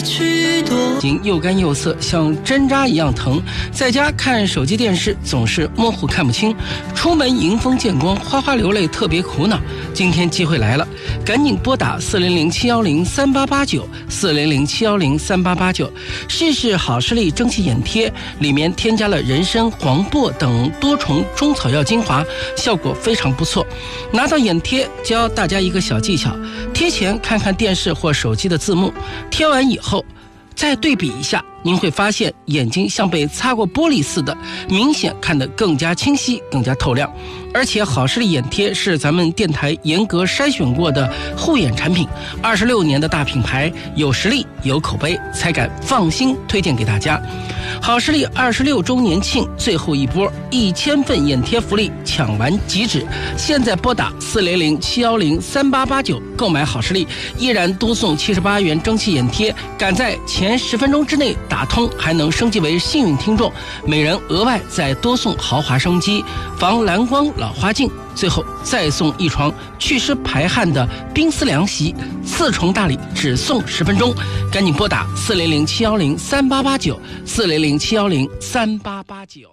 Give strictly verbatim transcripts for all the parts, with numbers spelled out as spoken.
又干又涩，像针扎一样疼。在家看手机电视总是模糊看不清，出门迎风见光，哗哗流泪，特别苦恼。今天机会来了，赶紧拨打四零零七幺零三八八九四零零七幺零三八八九，试试好视力蒸汽眼贴，里面添加了人参、黄柏等多重中草药精华，效果非常不错。拿到眼贴，教大家一个小技巧：贴前看看电视或手机的字幕，贴完以后再对比一下，您会发现眼睛像被擦过玻璃似的，明显看得更加清晰，更加透亮。而且好视力眼贴是咱们电台严格筛选过的护眼产品，二十六年的大品牌，有实力有口碑，才敢放心推荐给大家。好视力二十六周年庆最后一波一千份眼贴福利抢完即止，现在拨打四零零七幺零三八八九购买好视力，依然多送七十八元蒸汽眼贴，赶在前十分钟之内打通，还能升级为幸运听众，每人额外再多送豪华升级防蓝光老花镜，最后再送一床祛湿排汗的冰丝凉席，四重大礼只送十分钟，赶紧拨打四零零七幺零三八八九四零零七幺零三八八九。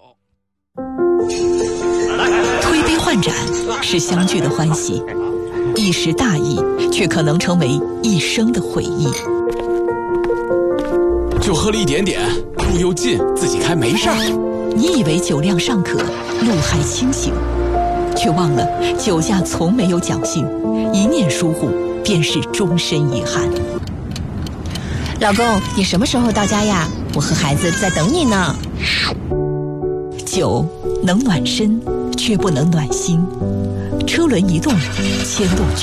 推杯换盏是相聚的欢喜，一时大意却可能成为一生的回忆。 就喝了一点点，路又近，自己开没事儿。 你以为酒量尚可，路还清醒，却忘了酒驾从没有侥幸，一念疏忽便是终身遗憾。 老公，你什么时候到家呀？我和孩子在等你呢。 酒能暖身，却不能暖心。车轮一动，牵动